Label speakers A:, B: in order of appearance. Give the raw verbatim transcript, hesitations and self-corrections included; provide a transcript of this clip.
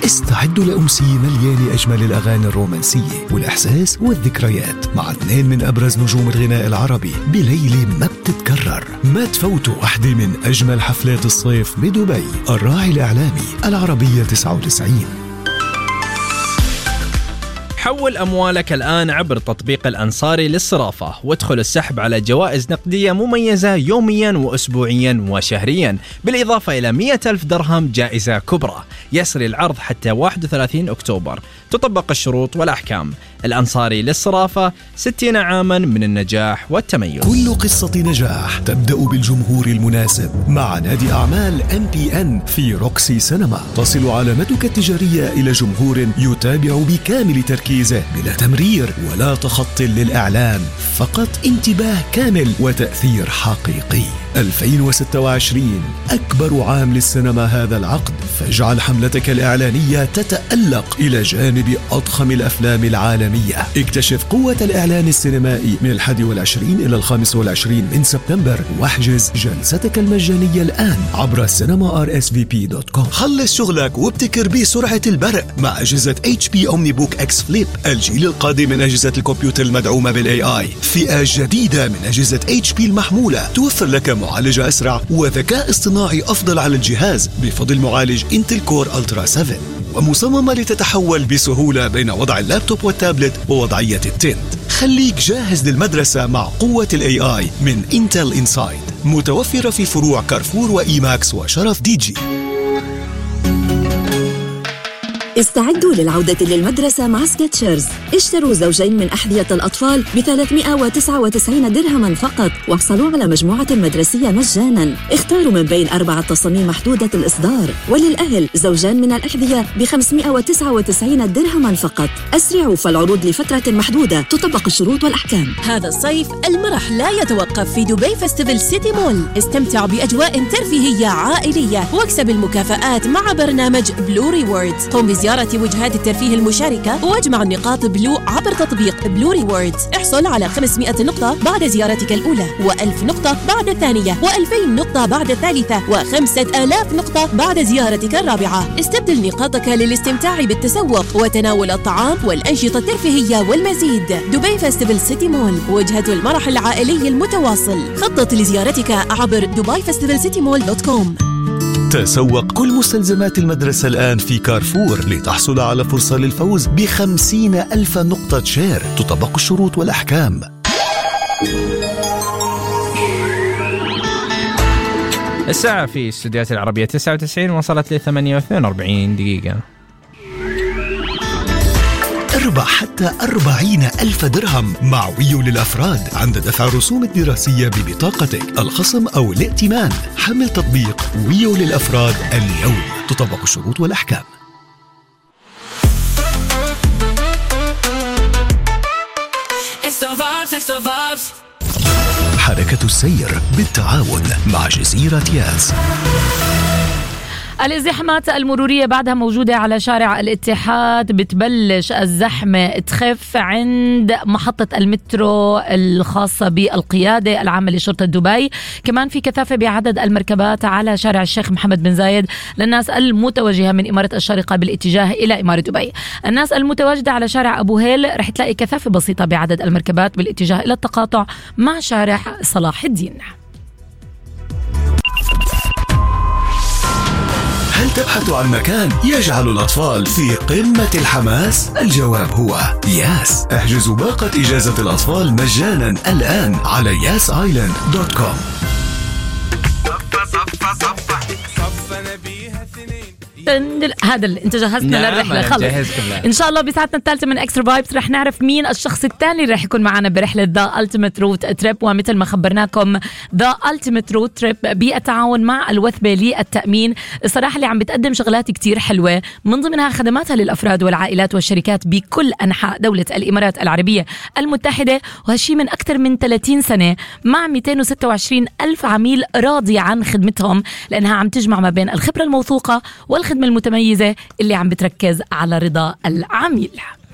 A: استعدوا لأمسية مليانة أجمل الأغاني الرومانسية والإحساس والذكريات مع اثنين من أبرز نجوم الغناء العربي بليلة ما بتتكرر. ما تفوتوا واحدة من أجمل حفلات الصيف بدبي. الراعي الإعلامي العربية تسعة وتسعين.
B: حول أموالك الآن عبر تطبيق الأنصاري للصرافة وادخل السحب على جوائز نقدية مميزة يوميا وأسبوعيا وشهريا، بالإضافة إلى مئة ألف درهم جائزة كبرى. يسري العرض حتى واحد وثلاثين أكتوبر. تطبق الشروط والأحكام. الأنصاري للصرافة، ستين عاما من النجاح والتميز.
A: كل قصة نجاح تبدأ بالجمهور المناسب مع نادي أعمال إم بي إن في روكسي سينما. تصل علامتك التجارية إلى جمهور يتابع بكامل تركيزه بلا تمرير ولا تخط للإعلان، فقط انتباه كامل وتأثير حقيقي. ألفين وستة وعشرين أكبر عام للسينما هذا العقد، فاجعل حملتك الإعلانية تتألق إلى جانب أضخم الأفلام العالمية. اكتشف قوة الإعلان السينمائي من الحادي والعشرين إلى الخامس والعشرين من سبتمبر، واحجز جلستك المجانية الآن عبر سينما آر إس في بي دوت كوم. خلص شغلك وابتكر بسرعة البرق مع أجهزة إتش بي OmniBook X Flip، الجيل القادم من أجهزة الكمبيوتر المدعومة بالإي آي. فئة جديدة من أجهزة إتش بي المحمولة توفر لك معالجة أسرع وذكاء اصطناعي أفضل على الجهاز بفضل معالج انتل كور ألترا سبعة، ومصممة لتتحول بسهولة بين وضع اللابتوب والتابلت ووضعية التنت. خليك جاهز للمدرسة مع قوة الاي اي من انتل انسايد، متوفرة في فروع كارفور وإيماكس وشرف دي جي.
C: استعدوا للعودة للمدرسة مع سكتشرز. اشتروا زوجين من أحذية الأطفال ب ثلاثمئة وتسعة وتسعين درهما فقط، واحصلوا على مجموعة مدرسية مجانا. اختاروا من بين أربعة تصاميم محدودة الإصدار. وللأهل زوجان من الأحذية ب خمسمئة وتسعة وتسعين درهما فقط. أسرعوا فالعروض لفترة محدودة، تطبق الشروط والأحكام.
D: هذا الصيف المرح لا يتوقف في دبي فيستيفال سيتي مول. استمتعوا بأجواء ترفيهية عائلية واكسب المكافآت مع برنامج بلو ريوردز. قم زيارة وجهات الترفيه المشاركة واجمع النقاط بلو عبر تطبيق بلو ريوردز. احصل على خمسمئة نقطة بعد زيارتك الأولى، وألف نقطة بعد الثانية، وألفين نقطة بعد الثالثة، وخمسة آلاف نقطة بعد زيارتك الرابعة. استبدل نقاطك للاستمتاع بالتسوق وتناول الطعام والأنشطة الترفيهية والمزيد. دبي فيستيفال سيتي مول، وجهة المرح العائلي المتواصل. خطط لزيارتك عبر دبي فيستيفال سيتي مول دوت كوم.
A: تسوق كل مستلزمات المدرسة الآن في كارفور لتحصل على فرصة للفوز بخمسين ألف نقطة شير. تطبق الشروط والأحكام.
B: الساعة في استديوهات العربية تسعة وتسعين وصلت ل ثمانية واثنين وأربعين دقيقة.
A: اربح حتى أربعين ألف درهم مع ويو للأفراد عند دفع رسوم الدراسية ببطاقتك، الخصم أو الائتمان. حمل تطبيق ويو للأفراد اليوم. تطبق الشروط والأحكام. حركة السير بالتعاون مع جزيرة ياس.
E: الازدحامات المرورية بعدها موجودة على شارع الاتحاد. بتبلش الزحمة تخف عند محطة المترو الخاصة بالقيادة العامة لشرطة دبي. كمان في كثافة بعدد المركبات على شارع الشيخ محمد بن زايد للناس المتوجهة من إمارة الشارقة بالاتجاه إلى إمارة دبي. الناس المتواجدة على شارع أبو هيل رح تلاقي كثافة بسيطة بعدد المركبات بالاتجاه إلى التقاطع مع شارع صلاح الدين.
A: هل تبحث عن مكان يجعل الأطفال في قمة الحماس؟ الجواب هو ياس. احجزوا باقة إجازة الأطفال مجانا الآن على ياس آيلاند دوت كوم.
E: هذا اللي انت جهزتنا
B: نعم
E: للرحله خلص ان شاء الله. بساعتنا الثالثه من اكسترا فايبس رح نعرف مين الشخص الثاني اللي رح يكون معنا برحله ذا التيميت روت تريب. ومثل ما خبرناكم ذا التيميت روت تريب بالتعاون مع الوثبه للتامين الصراحه اللي عم بتقدم شغلات كتير حلوه، من ضمنها خدماتها للافراد والعائلات والشركات بكل انحاء دوله الامارات العربيه المتحده، وهالشي من اكثر من ثلاثين سنه مع مئتين وستة وعشرين ألف عميل راضي عن خدمتهم، لانها عم تجمع ما بين الخبره الموثوقه والخدمه المتميزة اللي عم بتركز على رضا العميل.